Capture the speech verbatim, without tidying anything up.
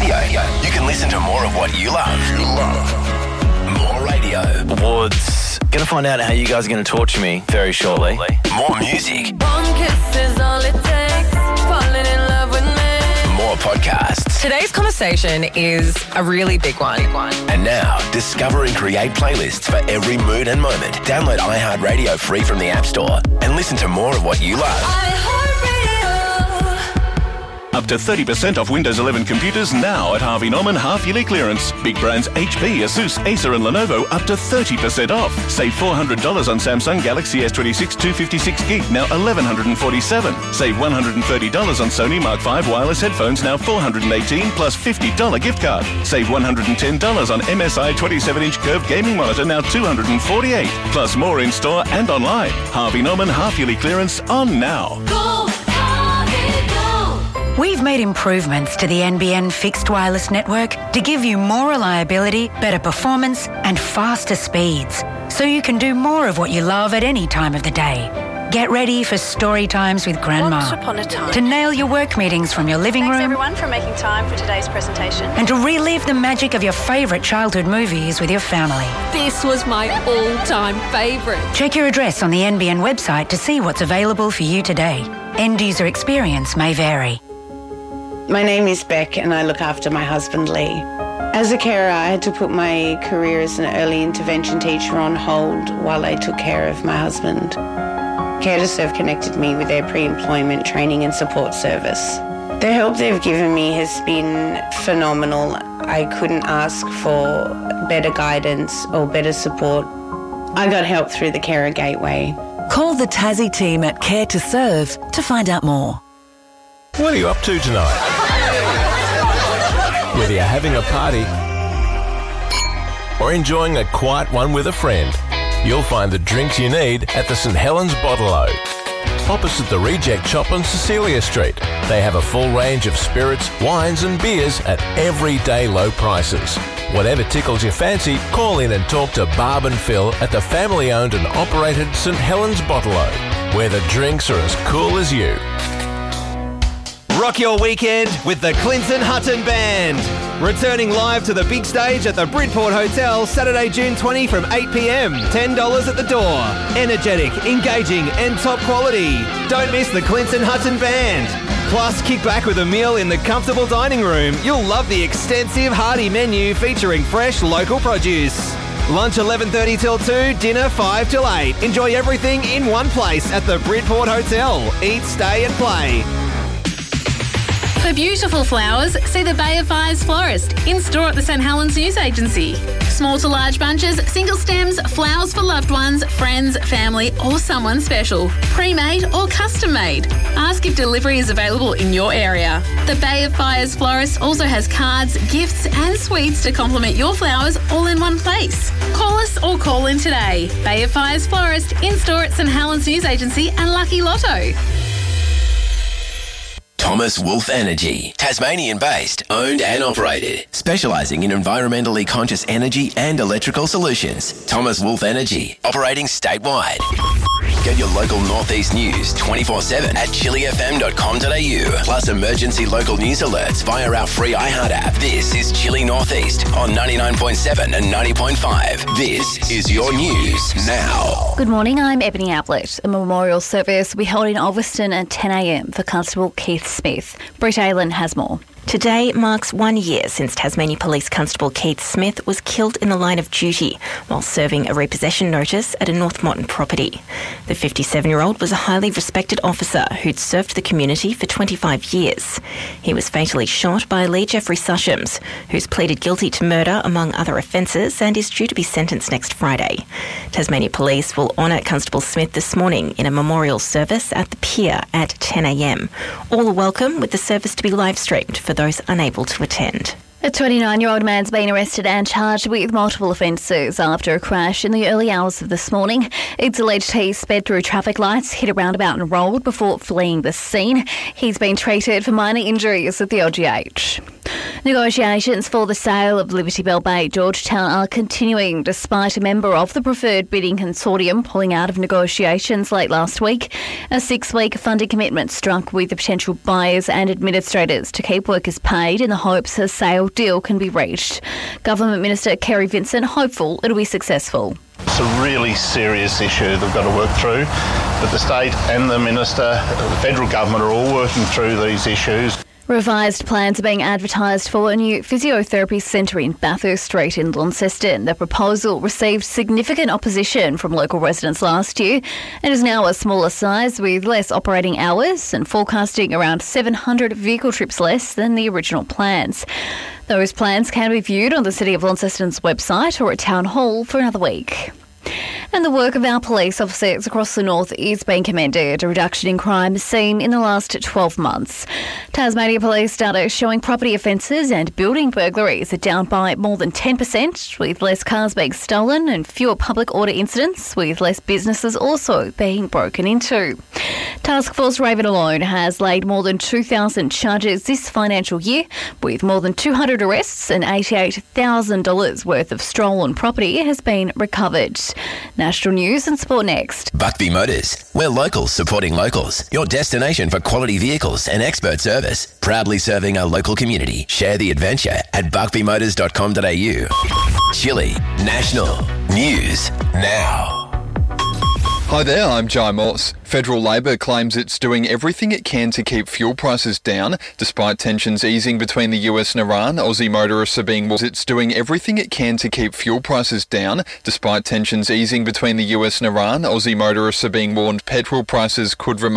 Radio. You can listen to more of what you love. You love. More radio. Awards. Gonna find out how you guys are going to torture me very shortly. More music. One kiss is all it takes. Falling in love with me. More podcasts. Today's conversation is a really big one. And now, discover and create playlists for every mood and moment. Download iHeartRadio free from the App Store and listen to more of what you love. iHeartRadio. Up to thirty percent off Windows eleven computers now at Harvey Norman half-yearly clearance. Big brands H P, Asus, Acer and Lenovo up to thirty percent off. Save four hundred dollars on Samsung Galaxy S twenty-six two fifty-six gig, now eleven forty-seven. Save one hundred thirty dollars on Sony Mark five wireless headphones, now four hundred eighteen plus fifty dollars gift card. Save one hundred ten dollars on M S I twenty-seven inch curved gaming monitor, now two hundred forty-eight dollars. Plus more in store and online. Harvey Norman half-yearly clearance on now. Go, Harvey, go. We've made improvements to the N B N fixed wireless network to give you more reliability, better performance and faster speeds, so you can do more of what you love at any time of the day. Get ready for story times with Grandma. Once upon a time. To nail your work meetings from your living Thanks room. everyone for making time for today's presentation. And to relive the magic of your favourite childhood movies with your family. This was my all-time favourite. Check your address on the N B N website to see what's available for you today. End user experience may vary. My name is Beck and I look after my husband Lee. As a carer, I had to put my career as an early intervention teacher on hold while I took care of my husband. Care to Serve connected me with their pre-employment training and support service. The help they've given me has been phenomenal. I couldn't ask for better guidance or better support. I got help through the Carer Gateway. Call the Tassie team at Care to Serve to find out more. What are you up to tonight? Whether you're having a party or enjoying a quiet one with a friend, you'll find the drinks you need at the St Helens Bottle-O. Opposite the Reject Shop on Cecilia Street, they have a full range of spirits, wines and beers at everyday low prices. Whatever tickles your fancy, call in and talk to Barb and Phil at the family-owned and operated St Helens Bottle-O, where the drinks are as cool as you. Rock your weekend with the Clinton Hutton Band. Returning live to the big stage at the Bridport Hotel Saturday, June twentieth from eight p.m. ten dollars at the door. Energetic, engaging and top quality. Don't miss the Clinton Hutton Band. Plus, kick back with a meal in the comfortable dining room. You'll love the extensive hearty menu featuring fresh local produce. Lunch eleven thirty till two, dinner five till eight. Enjoy everything in one place at the Bridport Hotel. Eat, stay and play. For beautiful flowers, see the Bay of Fires florist in store at the St Helens News Agency. Small to large bunches, single stems, flowers for loved ones, friends, family or someone special. Pre-made or custom made. Ask if delivery is available in your area. The Bay of Fires florist also has cards, gifts and sweets to complement your flowers all in one place. Call us or call in today. Bay of Fires florist in store at St Helens News Agency and Lucky Lotto. Thomas Wolf Energy, Tasmanian-based, owned and operated, specialising in environmentally conscious energy and electrical solutions. Thomas Wolf Energy, operating statewide. Get your local Northeast news twenty-four seven at chili f m dot com dot a u. Plus emergency local news alerts via our free iHeart app. This is Chili Northeast on ninety-nine point seven and ninety point five. This is your news now. Good morning, I'm Ebony Ablett. A memorial service will be held in Ulverston at ten a m for Constable Keith Smith. Britt Aylan has more. Today marks one year since Tasmania Police Constable Keith Smith was killed in the line of duty while serving a repossession notice at a North Moreton property. The fifty-seven-year-old was a highly respected officer who'd served the community for twenty-five years. He was fatally shot by Lee Jeffrey Sushams, who's pleaded guilty to murder among other offences and is due to be sentenced next Friday. Tasmania Police will honour Constable Smith this morning in a memorial service at the pier at ten a m. All are welcome, with the service to be live-streamed for those unable to attend. A twenty-nine-year-old man's been arrested and charged with multiple offences after a crash in the early hours of this morning. It's alleged he sped through traffic lights, hit a roundabout and rolled before fleeing the scene. He's been treated for minor injuries at the O G H. Negotiations for the sale of Liberty Bell Bay Georgetown are continuing despite a member of the preferred bidding consortium pulling out of negotiations late last week. A six-week funding commitment struck with the potential buyers and administrators to keep workers paid in the hopes a sale deal can be reached. Government Minister Kerry Vincent hopeful it'll be successful. It's a really serious issue they've got to work through, but the state and the minister, the federal government are all working through these issues. Revised plans are being advertised for a new physiotherapy centre in Bathurst Street in Launceston. The proposal received significant opposition from local residents last year and is now a smaller size with less operating hours and forecasting around seven hundred vehicle trips less than the original plans. Those plans can be viewed on the City of Launceston's website or at Town Hall for another week. And the work of our police officers across the north is being commended. A reduction in crime seen in the last twelve months. Tasmania Police data showing property offences and building burglaries are down by more than ten percent, with less cars being stolen and fewer public order incidents, with less businesses also being broken into. Task Force Raven alone has laid more than two thousand charges this financial year, with more than two hundred arrests and eighty-eight thousand dollars worth of stolen property has been recovered. National News and Sport next. Buckby Motors. We're locals supporting locals. Your destination for quality vehicles and expert service. Proudly serving our local community. Share the adventure at buckby motors dot com dot a u. Chile. National News Now. Hi there, I'm Jai Morse. Federal Labor claims it's doing everything it can to keep fuel prices down. Despite tensions easing between the U S and Iran, Aussie motorists are being warned it's doing everything it can to keep fuel prices down. Despite tensions easing between the U S and Iran, Aussie motorists are being warned petrol prices could remain